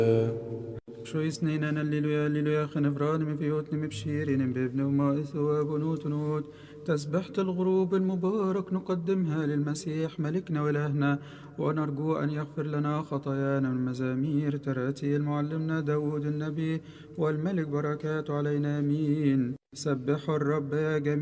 شو يسنينا الليلويا الليلويا خنفران من فيوت مبشيرين بابن وما ثواب ونوت تسبحة الغروب المبارك نقدمها للمسيح ملكنا وإلهنا ونرجو أن يغفر لنا خطايانا من مزامير تراتيل معلمنا داود النبي والملك بركاته علينا آمين. سبحوا الرب يا جميع